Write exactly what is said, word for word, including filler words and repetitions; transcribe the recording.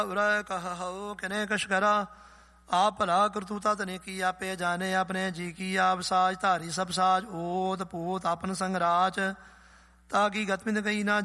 ਉਰੈ ਕਹਹੁ ਕਿਨੇ ਕਛ ਕਰਾ, ਆਪ ਭਲਾ ਕਰਤੂਤਾ ਤਨੇ ਕੀ ਆਪੇ ਜਾਣੇ, ਆਪਣੇ ਜੀ ਕੀ ਆਪ ਸਾਜ ਧਾਰੀ ਸਭ ਸਾਜ, ਓਤ ਪੋਤ ਆਪਨ ਸੰਗ ਰਾਚ, ਤਾ ਕੀ ਗਤਮਿੰਦ ਕਹੀ ਨਾ